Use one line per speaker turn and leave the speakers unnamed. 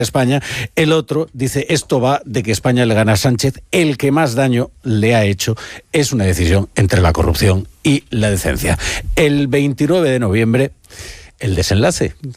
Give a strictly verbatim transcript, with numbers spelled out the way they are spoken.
España. El otro dice, esto va de que España le gana a Sánchez. El que más daño le ha hecho es una decisión entre la corrupción y la decencia. El veintinueve de noviembre, el desenlace.